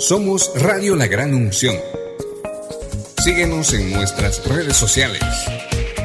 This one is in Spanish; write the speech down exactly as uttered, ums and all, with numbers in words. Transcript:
Somos Radio La Gran Unción. Síguenos en nuestras redes sociales.